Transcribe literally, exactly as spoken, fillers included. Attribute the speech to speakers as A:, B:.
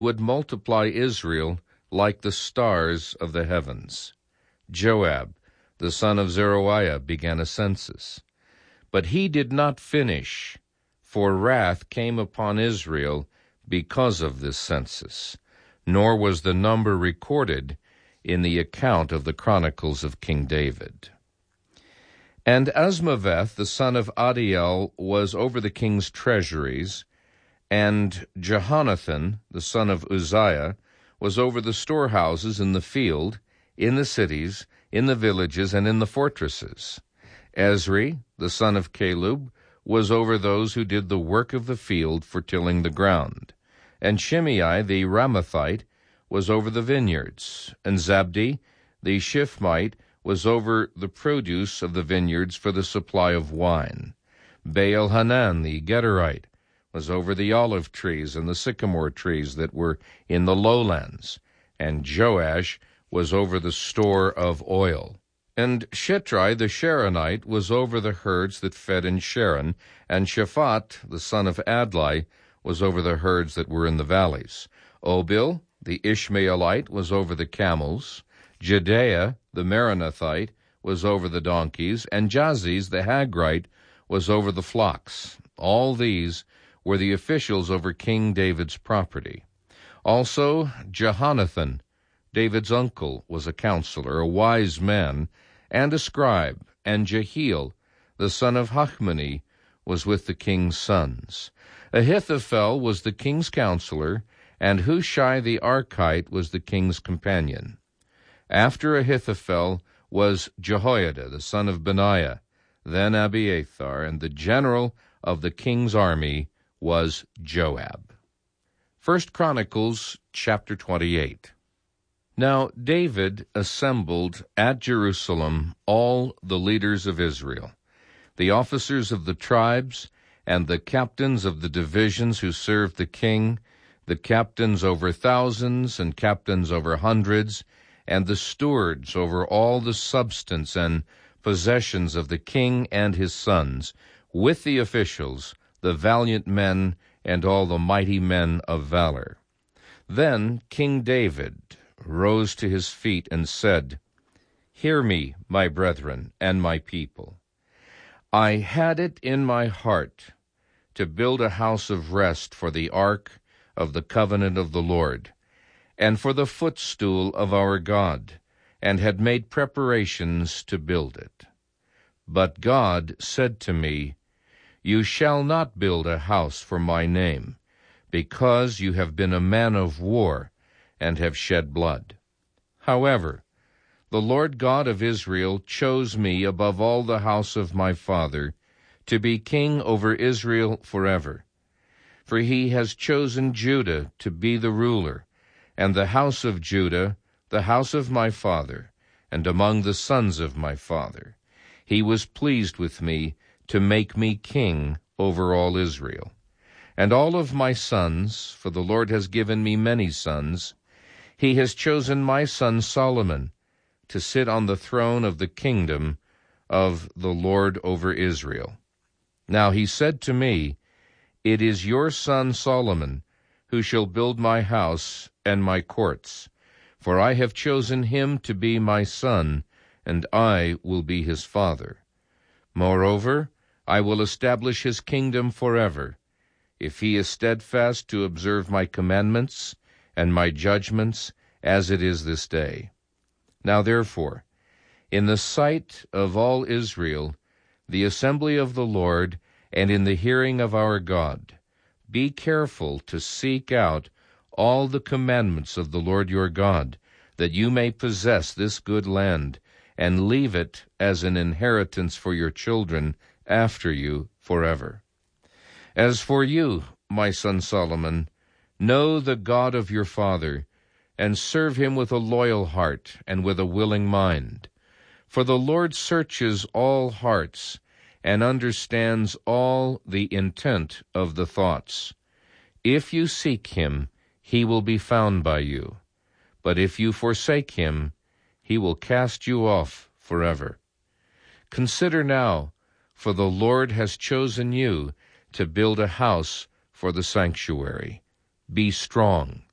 A: would multiply Israel like the stars of the heavens. Joab, the son of Zeruiah, began a census. But he did not finish, for wrath came upon Israel because of this census, nor was the number recorded in the account of the Chronicles of King David. And Asmaveth, the son of Adiel, was over the king's treasuries, and Jehonathan, the son of Uzziah, was over the storehouses in the field, in the cities, in the villages, and in the fortresses. Ezri, the son of Caleb, was over those who did the work of the field for tilling the ground. And Shimei the Ramathite was over the vineyards, and Zabdi the Shiphmite was over the produce of the vineyards for the supply of wine. Baal-Hanan the Gederite was over the olive trees and the sycamore trees that were in the lowlands, and Joash was over the store of oil. And Shitrai the Sharonite was over the herds that fed in Sharon, and Shaphat the son of Adlai was over the herds that were in the valleys. Obil the Ishmaelite was over the camels. Jehdeiah the Meronothite was over the donkeys, and Jaziz the Hagrite was over the flocks. All these were the officials over King David's property. Also Jehonathan, David's uncle, was a counselor, a wise man, and a scribe, and Jehiel, the son of Hachmoni, was with the king's sons. Ahithophel was the king's counselor, and Hushai the Archite was the king's companion. After Ahithophel was Jehoiada, the son of Benaiah, then Abiathar, and the general of the king's army was Joab. First Chronicles chapter twenty-eight. Now David assembled at Jerusalem all the leaders of Israel, the officers of the tribes, and the captains of the divisions who served the king, the captains over thousands and captains over hundreds, and the stewards over all the substance and possessions of the king and his sons, with the officials, the valiant men, and all the mighty men of valor. Then King David rose to his feet and said, "Hear me, my brethren and my people. I had it in my heart to build a house of rest for the ark of the covenant of the Lord, and for the footstool of our God, and had made preparations to build it. But God said to me, You shall not build a house for my name, because you have been a man of war, and have shed blood. However, the Lord God of Israel chose me above all the house of my father, to be king over Israel forever. For he has chosen Judah to be the ruler, and the house of Judah, the house of my father, and among the sons of my father. He was pleased with me to make me king over all Israel. And all of my sons, for the Lord has given me many sons, he has chosen my son Solomon to sit on the throne of the kingdom of the Lord over Israel. Now he said to me, It is your son Solomon who shall build my house and my courts, for I have chosen him to be my son, and I will be his father. Moreover, I will establish his kingdom forever, if he is steadfast to observe my commandments and my judgments, as it is this day. Now therefore, in the sight of all Israel, the assembly of the Lord, and in the hearing of our God, be careful to seek out all the commandments of the Lord your God, that you may possess this good land, and leave it as an inheritance for your children after you forever. As for you, my son Solomon, know the God of your father, and serve him with a loyal heart and with a willing mind. For the Lord searches all hearts, and understands all the intent of the thoughts. If you seek him, he will be found by you. But if you forsake him, he will cast you off forever. Consider now, for the Lord has chosen you to build a house for the sanctuary. Be strong